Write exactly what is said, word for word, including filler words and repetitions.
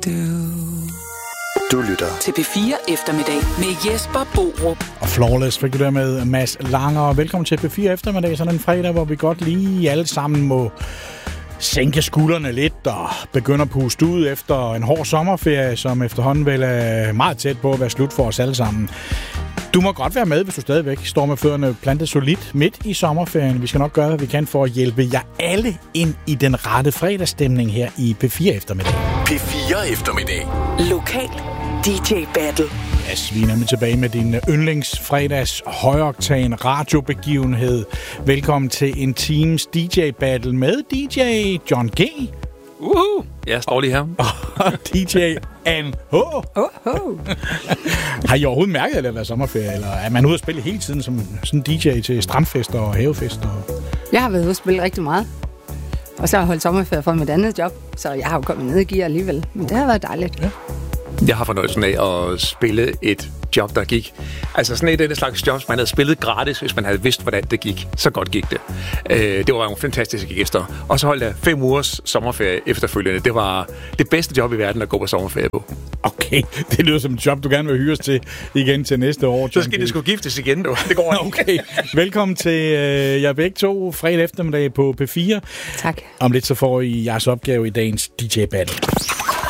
Du lytter til P fire Eftermiddag med Jesper Borup. Og Flawless fik du der med Mads Langer. Velkommen til P fire Eftermiddag, sådan en fredag, hvor vi godt lige alle sammen må sænke skuldrene lidt og begynde at puste ud efter en hård sommerferie, som efterhånden vel er meget tæt på at være slut for os alle sammen. Du må godt være med, hvis du stadigvæk står med fødderne plantet solidt midt i sommerferien. Vi skal nok gøre, hvad vi kan for at hjælpe jer alle ind i den rette fredagsstemning her i P fire Eftermiddag. P fire Eftermiddag. Lokal D J Battle. Yes, vi er nemlig tilbage med din yndlingsfredags højoktan radiobegivenhed. Velkommen til en times D J Battle med D J John G. Uhu! Jeg står lige her. Og D J N H. Oh, Har I overhovedet mærket, at det har været sommerferie? Eller er man ude at spille hele tiden som sådan en D J til strandfester og havefester? Jeg har været ude at spille rigtig meget. Og så har jeg holdt sommerferie for mit andet job. Så jeg har jo kommet ned i gear alligevel. Men det har været dejligt. Ja. Jeg har fornøjelsen af at spille et job, der gik. Altså sådan et af den slags jobs, man havde spillet gratis, hvis man havde vidst, hvordan det gik. Så godt gik det. Øh, det var nogle fantastiske gæster. Og så holdt jeg fem ugers sommerferie efterfølgende. Det var det bedste job i verden at gå på sommerferie på. Okay, det lyder som et job, du gerne vil hyres til igen til næste år. Så skal de sgu giftes igen, du. Det går ikke. Okay, velkommen til øh, jer begge to fredag eftermiddag på P fire. Tak. Om lidt så får I jeres opgave i dagens D J Battle.